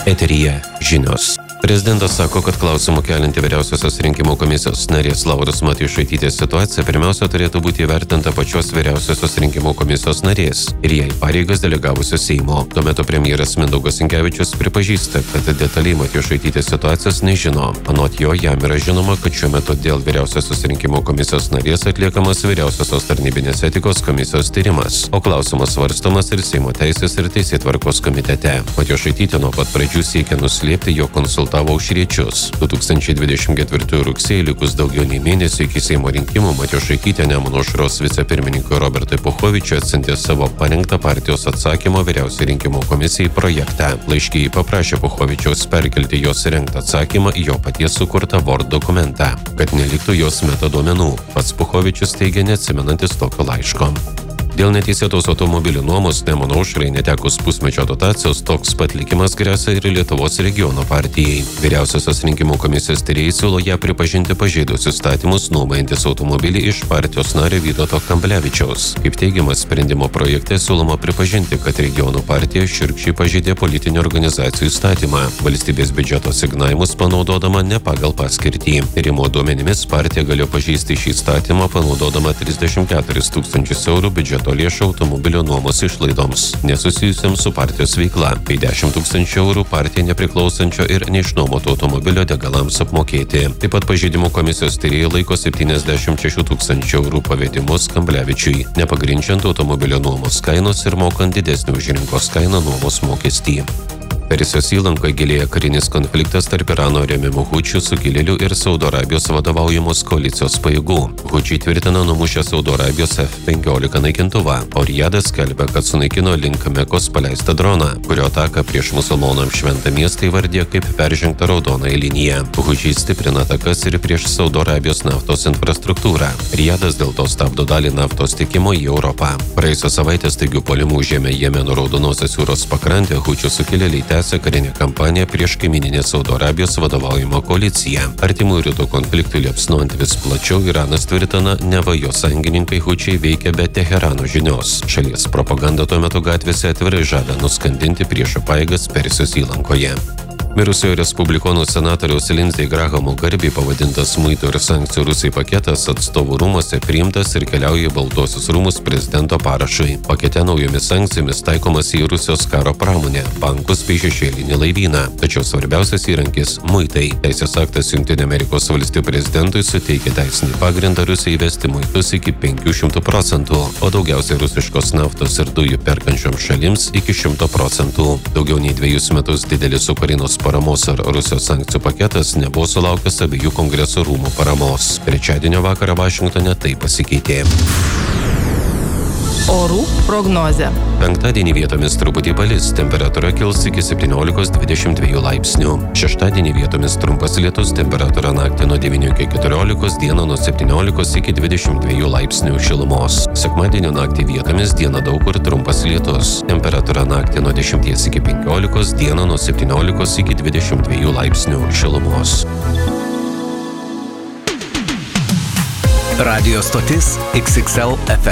Eteryje žinios. Prezidentas sako, kad klausimų kelinti Vyriausiosios rinkimų komisijos narės Lauros Matjošaitytės situacija pirmiausia turėtų būti įvertinta pačios Vyriausiosios rinkimų komisijos narės ir jai pareigas delegavusios Seimo. Tuo metu premjeras Mindaugas Sinkevičius pripažįsta, kad detaliai Matjošaitytės situacijos nežino. Anot jo, jam yra žinoma, kad šiuo metu dėl Vyriausiosios rinkimų komisijos narės atliekamas Vyriausiosios tarnybinės etikos komisijos tyrimas, o klausimas svarstomas ir Seimo teisės ir teisėtvarkos komitete. Matjošaitytė nuo pat pradžių siekia nuslėpti jo konsultavimo aušriečius. 2024 rugsėjį likus daugiau nei mėnesį iki Seimo rinkimų Matjošaitytė Nemuno aušros vicepirmininkui Robertui Puchovičiui atsiuntė savo parengtą partijos atsakymo Vyriausiai rinkimų komisijai projektą. Laiške ji paprašė Puchovičiaus perkelti jos rengtą atsakymą į jo paties sukurtą Word dokumentą, kad neliktų jos metaduomenų. Pats Puchovičius teigia neatsimenantis tokio laiško. Dėl neteisėtos automobilių nuomos Nemuno aušrai netekus pusmečio dotacijos toks pat likimas gresia ir Lietuvos regiono partijai. Vyriausiosios rinkimų komisijos tyrėjai siūlo ją pripažinti pažeidus įstatymus nuomojantis automobilį iš partijos nario Vytauto Kamblevičiaus. Kaip teigiama sprendimo projekte siūloma pripažinti, kad regionų partija šiurkščiai pažeidė politinių organizacijų įstatymą, valstybės biudžeto asignavimus panaudodama ne pagal paskirtį. Tyrimo duomenimis partija galėjo pažeisti šį įstatymą panaudodama 34 000 eurų biudžeto lėšų automobilio nuomos išlaidoms, nesusijusiams su partijos veikla, bei 10 000 eurų partijai nepriklausančio ir neišnuomoto automobilio degalams apmokėti. Taip pat pažeidimų komisijos tyrėjai laiko 76 000 eurų pavedimus Kamblevičiui, nepagrindžiant automobilio nuomos kainos ir mokant didesnį už rinkos kainą nuomos mokestį. Persijos įlankoje gilėja karinis konfliktas tarp Irano remiamų hučių sukilėlių ir Saudo Arabijos vadovaujamos koalicijos pajėgų. Hučiai tvirtina numušę Saudo Arabijos F-15 naikintuvą, o Rijadas skelbia, kad sunaikino link Mekos paleistą droną, kurio ataką prieš musulmonams šventą miestą įvardė kaip peržengtą raudonąją liniją. Hučiai stiprina atakas ir prieš Saudo Arabijos naftos infrastruktūrą. Rijadas dėl to stabdo dalį naftos tiekimo į Europą. Praėjusią savaitę staigių puolimų užėmė Jemeno raudonosios jūros pakrantę, hučių sukilėliai tęsia karinę kampaniją prieš kaimyninę Saudo Arabijos vadovaujamą koaliciją. Artimųjų rytų konfliktui liepsnuojant vis plačiau, Iranas tvirtina, neva jo sąjungininkai hučiai veikia be Teherano žinios. Šalies propaganda tuo metu gatvėse atvirai žada nuskandinti priešo pajėgas Persijos įlankoje. Mirusiojo respublikonų senatoriaus Lindsey Grahamo garbei pavadintas muitų ir sankcijų Rusijai paketas atstovų rūmuose priimtas ir keliauja į Baltuosius rūmus prezidento parašui. Pakete naujomis sankcijomis taikomas į Rusijos karo pramonę, bankus bei šešėlinį laivyną. Tačiau svarbiausias įrankis – muitai. Teisės aktas Jungtinių Amerikos valstijų prezidentui suteikia teisinį pagrindą Rusijai įvesti muitus iki 500%, o daugiausiai rusiškos naftos ir dujų perkančioms šalims iki 100%. Daugiau nei 2 metus didelis Ukrainos paramos ar Rusijos sankcijų paketas nebuvo sulaukęs abiejų kongreso rūmų paramos. Trečiadienio vakarą Vašingtone tai pasikeitė. Orų prognozė. Penktadienį vietomis truputį palis, temperatūra kils iki 17–22 laipsnių. Šeštadienį vietomis trumpas lietus, temperatūra naktį nuo 9 iki 14, dieną nuo 17 iki 22 laipsnių šilumos. Sekmadienio naktį vietomis dieną daug kur trumpas lietus, temperatūra naktį nuo 10 iki 15, dieną nuo 17 iki 22 laipsnių šilumos. Radio stotis XXL FM.